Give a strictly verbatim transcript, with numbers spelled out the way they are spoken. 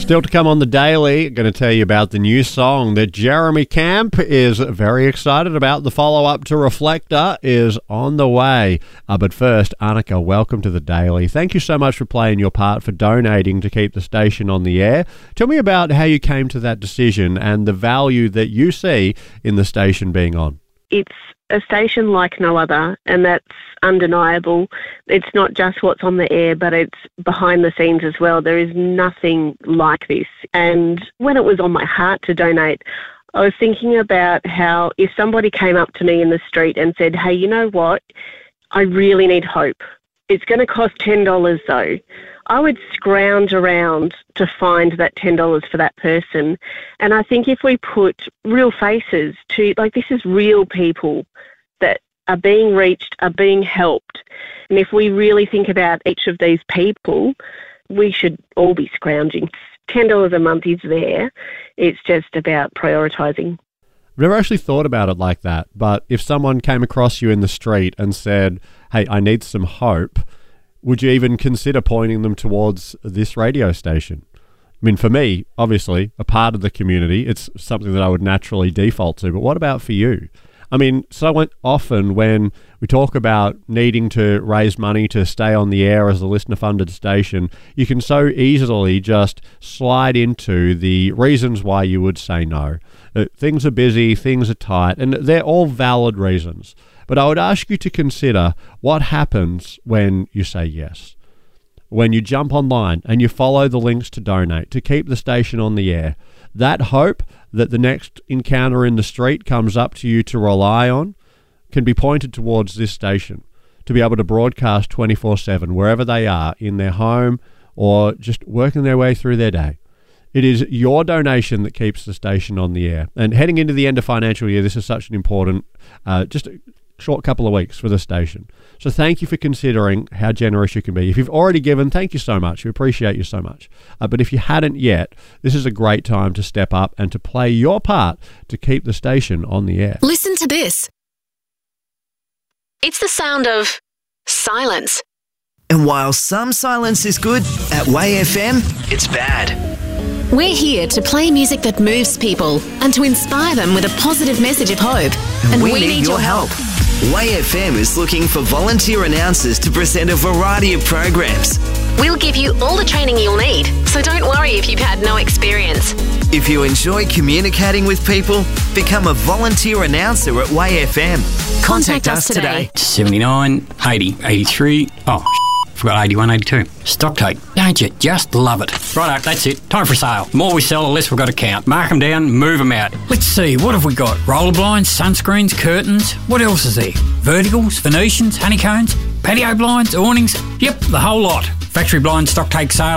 Still to come on the Daily, going to tell you about the new song that Jeremy Camp is very excited about. The follow-up to Reflector is on the way. Uh, but first, Annika, welcome to the Daily. Thank you so much for playing your part, for donating to keep the station on the air. Tell me about how you came to that decision and the value that you see in the station being on. It's a station like no other, and that's undeniable. It's not just what's on the air, but it's behind the scenes as well. There is nothing like this. And when it was on my heart to donate, I was thinking about how if somebody came up to me in the street and said, hey, you know what, I really need hope. It's going to cost ten dollars though. I would scrounge around to find that ten dollars for that person. And I think if we put real faces to, like, this is real people that are being reached, are being helped. And if we really think about each of these people, we should all be scrounging. ten dollars a month is there. It's just about prioritising. I've never actually thought about it like that. But if someone came across you in the street and said, hey, I need some hope, would you even consider pointing them towards this radio station? I mean, for me, obviously, a part of the community, it's something that I would naturally default to. But what about for you? I mean, so often when we talk about needing to raise money to stay on the air as a listener-funded station, you can so easily just slide into the reasons why you would say no. Uh, things are busy, things are tight, and they're all valid reasons. But I would ask you to consider what happens when you say yes. When you jump online and you follow the links to donate, to keep the station on the air, that hope that the next encounter in the street comes up to you to rely on can be pointed towards this station to be able to broadcast twenty-four seven wherever they are, in their home or just working their way through their day. It is your donation that keeps the station on the air. And heading into the end of financial year, this is such an important, uh, just a short couple of weeks for the station. So thank you for considering how generous you can be. If you've already given, thank you so much. We appreciate you so much. Uh, but if you hadn't yet, this is a great time to step up and to play your part to keep the station on the air. Listen to this. It's the sound of silence. And while some silence is good, at Way F M, it's bad. We're here to play music that moves people and to inspire them with a positive message of hope. And, and we, we need, need your help. help. Way F M is looking for volunteer announcers to present a variety of programs. We'll give you all the training you'll need, so don't worry if you've had no experience. If you enjoy communicating with people, become a volunteer announcer at Way F M. Contact, Contact us today. today. seventy-nine, eighty, eighty-three. Oh, forgot eighty-one, eighty-two. Stock take. Don't you just love it? Righto, that's it. Time for sale. The more we sell, the less we've got to count. Mark them down, move them out. Let's see, what have we got? Roller blinds, sunscreens, curtains. What else is there? Verticals, Venetians, honeycombs, patio blinds, awnings. Yep, the whole lot. Factory blind stock take sale